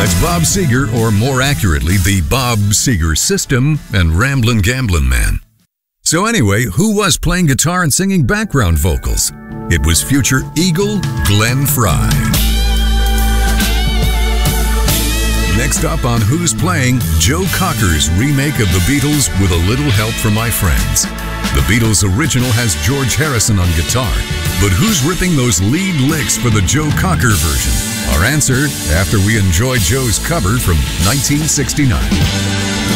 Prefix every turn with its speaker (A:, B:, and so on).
A: That's Bob Seger, or more accurately, the Bob Seger System and Ramblin' Gamblin' Man. So anyway, who was playing guitar and singing background vocals? It was future Eagle Glenn Frey. Next up on Who's Playing, Joe Cocker's remake of the Beatles with a little help from my friends. The Beatles original has George Harrison on guitar, but who's ripping those lead licks for the Joe Cocker version? Our answer after we enjoy Joe's cover from 1969.